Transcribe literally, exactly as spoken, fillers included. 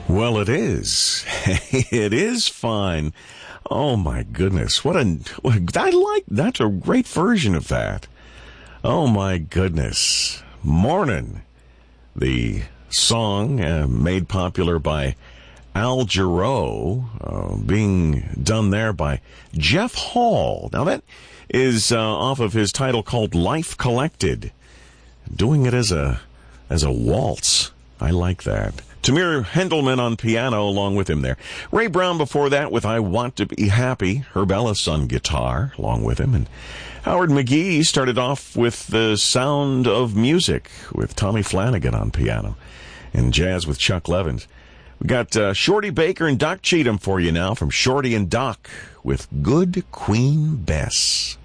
Well, it is. It is fine. Oh, my goodness. What a... I like... That's a great version of that. Oh, my goodness. Morning. The song uh, made popular by Al Jarreau, uh, being done there by Jeff Hall. Now, that is uh, off of his title called Life Collected. Doing it as a as a waltz. I like that. Tamir Hendelman on piano along with him there. Ray Brown before that with I Want to Be Happy. Herb Ellis on guitar along with him. And Howard McGee started off with The Sound of Music with Tommy Flanagan on piano. And jazz with Chuck Levins. We got uh, Shorty Baker and Doc Cheatham for you now from Shorty and Doc with Good Queen Bess.